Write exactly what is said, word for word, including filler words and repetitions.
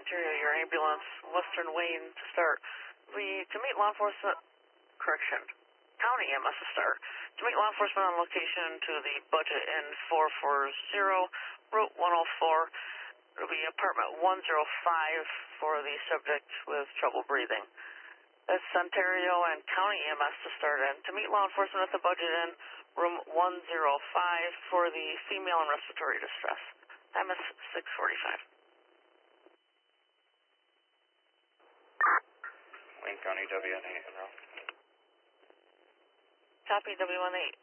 Ontario, your ambulance, Western Wayne to start. We, to meet law enforcement, correction, county E M S to start. To meet law enforcement on location to the budget in four four zero, Route one oh four. It'll be apartment one oh five for the subject with trouble breathing. That's Ontario and county E M S to start in. To meet law enforcement at the budget in room one oh five for the female in respiratory distress. Time is six forty-five. Wayne County W N eight, enroll. Copy W one eight.